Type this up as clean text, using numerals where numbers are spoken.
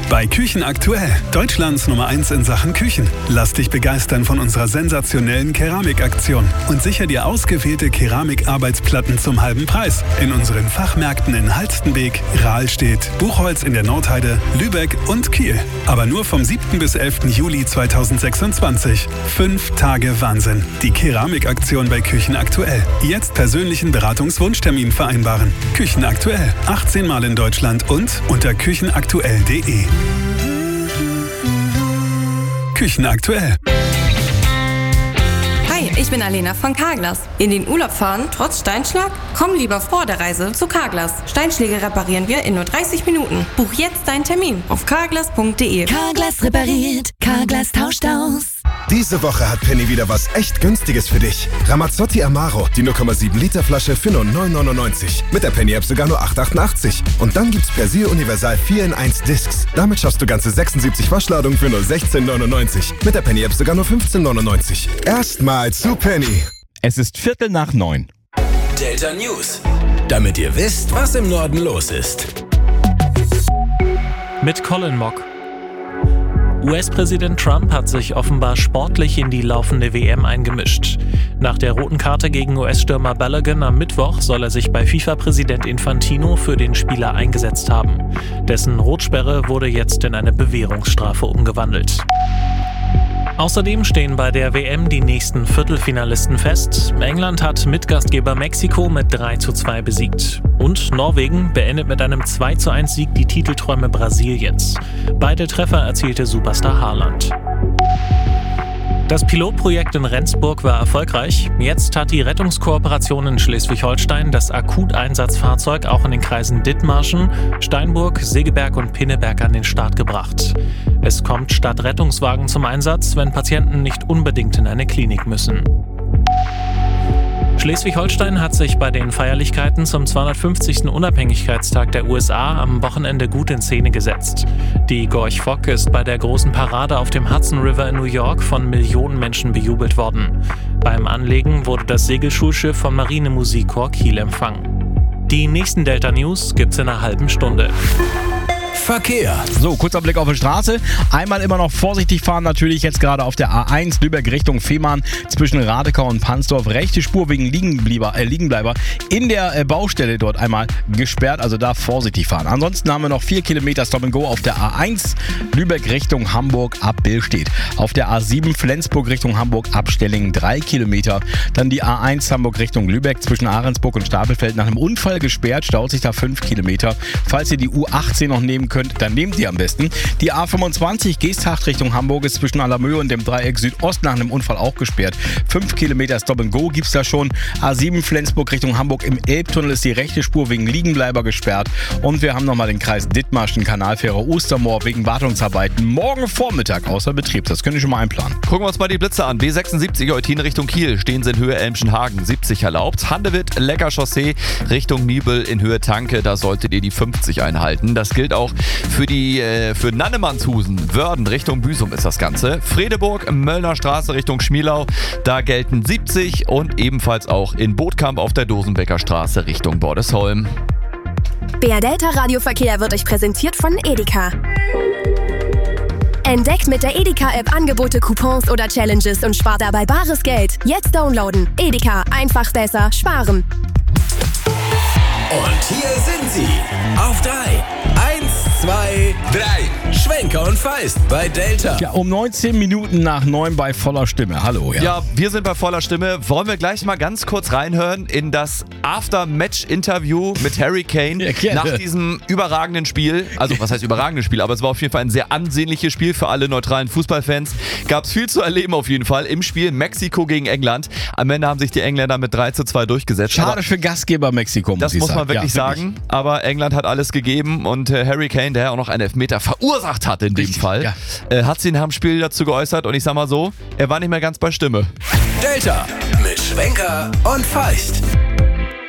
Bei Küchen aktuell, Deutschlands Nummer 1 in Sachen Küchen. Lass dich begeistern von unserer sensationellen Keramikaktion und sicher dir ausgewählte Keramikarbeitsplatten zum halben Preis. In unseren Fachmärkten in Halstenbek, Rahlstedt, Buchholz in der Nordheide, Lübeck und Kiel. Aber nur vom 7. bis 11. Juli 2026. 5 Tage Wahnsinn. Die Keramikaktion bei Küchen aktuell. Jetzt persönlichen Beratungswunschtermin vereinbaren. Küchen aktuell. 18 Mal in Deutschland und unter küchenaktuell.de. Küchen aktuell. Hi, ich bin Alena von Carglass. In den Urlaub fahren trotz Steinschlag? Komm lieber vor der Reise zu Carglass. Steinschläge reparieren wir in nur 30 Minuten. Buch jetzt deinen Termin auf carglass.de. Carglass repariert, Carglass tauscht aus. Diese Woche hat Penny wieder was echt Günstiges für dich. Ramazzotti Amaro, die 0,7 Liter Flasche für nur 9,99. Mit der Penny-App sogar nur 8,88. Und dann gibt's Persil Universal 4 in 1 Discs. Damit schaffst du ganze 76 Waschladungen für nur 16,99. Mit der Penny-App sogar nur 15,99. Erstmal zu Penny. Es ist 8:45. Delta News. Damit ihr wisst, was im Norden los ist. Mit Colin Mock. US-Präsident Trump hat sich offenbar sportlich in die laufende WM eingemischt. Nach der roten Karte gegen US-Stürmer Balogun am Mittwoch soll er sich bei FIFA-Präsident Infantino für den Spieler eingesetzt haben. Dessen Rotsperre wurde jetzt in eine Bewährungsstrafe umgewandelt. Außerdem stehen bei der WM die nächsten Viertelfinalisten fest. England hat Mitgastgeber Mexiko mit 3:2 besiegt. Und Norwegen beendet mit einem 2:1 Sieg die Titelträume Brasiliens. Beide Treffer erzielte Superstar Haaland. Das Pilotprojekt in Rendsburg war erfolgreich. Jetzt hat die Rettungskooperation in Schleswig-Holstein das Akuteinsatzfahrzeug auch in den Kreisen Dithmarschen, Steinburg, Segeberg und Pinneberg an den Start gebracht. Es kommt statt Rettungswagen zum Einsatz, wenn Patienten nicht unbedingt in eine Klinik müssen. Schleswig-Holstein hat sich bei den Feierlichkeiten zum 250. Unabhängigkeitstag der USA am Wochenende gut in Szene gesetzt. Die Gorch Fock ist bei der großen Parade auf dem Hudson River in New York von Millionen Menschen bejubelt worden. Beim Anlegen wurde das Segelschulschiff vom Marinemusikchor Kiel empfangen. Die nächsten Delta News gibt's in einer halben Stunde. Verkehr. So, kurzer Blick auf die Straße. Einmal immer noch vorsichtig fahren, natürlich jetzt gerade auf der A1 Lübeck Richtung Fehmarn zwischen Radekau und Pansdorf. Rechte Spur wegen Liegenbleiber in der Baustelle dort einmal gesperrt, also da vorsichtig fahren. Ansonsten haben wir noch 4 Kilometer Stop and Go auf der A1 Lübeck Richtung Hamburg ab Billstedt. Auf der A7 Flensburg Richtung Hamburg ab Stellingen 3 Kilometer. Dann die A1 Hamburg Richtung Lübeck zwischen Ahrensburg und Stapelfeld nach einem Unfall gesperrt, staut sich da 5 Kilometer. Falls ihr die U18 noch nehmen könnt, dann nehmt ihr am besten. Die A25 Geesthacht Richtung Hamburg ist zwischen Allermöhe und dem Dreieck Südost nach einem Unfall auch gesperrt. 5 Kilometer Stop and Go gibt's da schon. A7 Flensburg Richtung Hamburg im Elbtunnel ist die rechte Spur wegen Liegenbleiber gesperrt. Und wir haben nochmal den Kreis Dithmarschen Kanalfähre Ostermoor wegen Wartungsarbeiten morgen Vormittag außer Betrieb. Das könnt ihr schon mal einplanen. Gucken wir uns mal die Blitze an. B76 Eutin Richtung Kiel stehen sie in Höhe Elmschenhagen 70 erlaubt. Handewitt Lecker Chaussee Richtung Nibel in Höhe Tanke, da solltet ihr die 50 einhalten. Das gilt auch für Nannemannshusen, Wörden Richtung Büsum ist das Ganze. Fredeburg, Möllner Straße Richtung Schmielau, da gelten 70 und ebenfalls auch in Bootkamp auf der Dosenbecker Straße Richtung Bordesholm. BR Delta Radioverkehr wird euch präsentiert von Edeka. Entdeckt mit der Edeka-App Angebote, Coupons oder Challenges und spart dabei bares Geld. Jetzt downloaden. Edeka, einfach besser sparen. Und hier sind sie. Auf 3. 1, 2, 3. Schwenker und Feist bei Delta. Ja, um 19 Minuten nach 9 bei voller Stimme. Hallo. Ja, wir sind bei voller Stimme. Wollen wir gleich mal ganz kurz reinhören in das After-Match-Interview mit Harry Kane nach diesem überragenden Spiel. Also, was heißt überragendes Spiel? Aber es war auf jeden Fall ein sehr ansehnliches Spiel für alle neutralen Fußballfans. Gab es viel zu erleben auf jeden Fall im Spiel Mexiko gegen England. Am Ende haben sich die Engländer mit 3:2 durchgesetzt. Schade für Gastgeber Mexiko, muss ich sagen. Das muss man wirklich sagen. Aber England hat alles gegeben und Harry Kane, der ja auch noch einen Elfmeter verursacht hat in dem Fall, hat sich nach dem Spiel dazu geäußert und ich sag mal so, er war nicht mehr ganz bei Stimme. Delta mit Schwenker und Feist.